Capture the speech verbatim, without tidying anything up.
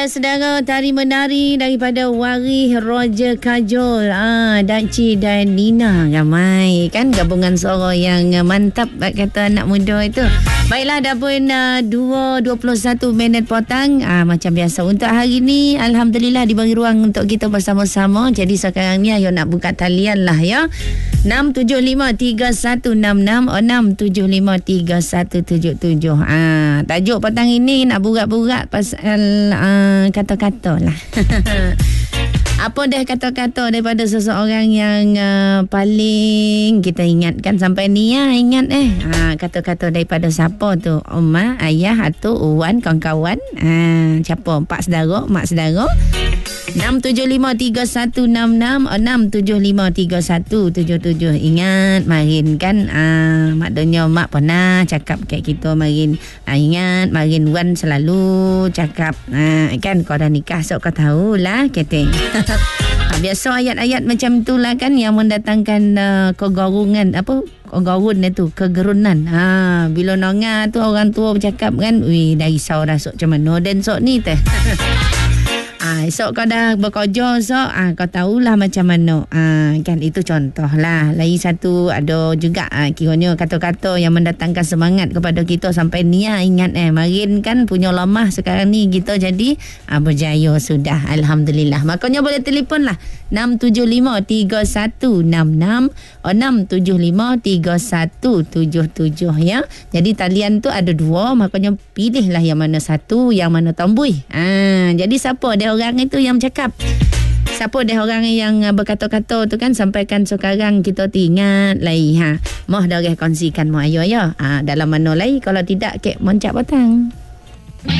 Saudara, tari menari daripada Wari Roger Kajol, ah, Dakci dan Nina ramai kan, gabungan suara yang mantap kata anak muda itu. Baiklah, dah pun uh, dua puluh satu minit potang, ah, macam biasa untuk hari ni alhamdulillah diberi ruang untuk kita bersama-sama. Jadi sekarang ni ayo nak buka talian lah ya. enam tujuh lima tiga satu enam enam enam tujuh lima tiga satu tujuh tujuh. Ah, tajuk petang ini nak burat-burat pasal uh, kata-kata lah. Apa dah kata-kata daripada seseorang yang uh, paling kita ingatkan sampai ni ya, ingat eh. Ha, kata-kata daripada siapa tu? Oma, ayah, atuk, uwan, kawan-kawan. Ha, siapa? Pak saudara, mak saudara. enam tujuh lima tiga satu enam enam enam tujuh lima tiga satu tujuh tujuh. Ingat marin kan, uh, maknanya mak pernah cakap kayak kita marin. Uh, ingat marin wan selalu cakap uh, kan kau dah nikah sok kau tahulah kata. Ha, biasa ayat-ayat macam itulah kan yang mendatangkan uh, kegorungan apa kegorun itu kegerunan. Ha, bila nonga tu orang tua bercakap kan, wih dah risau dah sok macam mana dan sok ni teh. Ah, esok kau dah bekerja esok, ah, kau tahulah macam mana. Ah, kan itu contoh lah. Lagi satu ada juga ah, kiranya kata-kata yang mendatangkan semangat kepada kita sampai ni ah, ingat eh marin kan punya lemah sekarang ni kita jadi ah, berjaya sudah alhamdulillah. Makanya boleh telefon lah enam tujuh lima tiga satu enam enam enam tujuh lima tiga satu tujuh tujuh ya. Jadi talian tu ada dua, makanya pilihlah yang mana satu, yang mana tomboi. Ah, jadi siapa dia orang itu yang bercakap? Siapa dia orang yang berkata-kata tu kan, sampaikan sekarang kita ingat lai ha. Moh dah kongsikan mo ayo ya. Ha, dalam mana lai kalau tidak kek moncak petang.